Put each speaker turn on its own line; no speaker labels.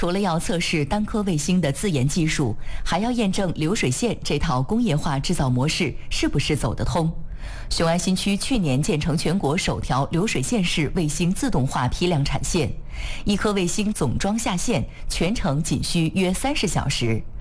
除了要测试单颗卫星的自研技术，还要验证流水线这套工业化制造模式是不是走得通。雄安新区去年建成全国首条流水线式卫星自动化批量产线，一颗卫星总装下线全程仅需约30小时。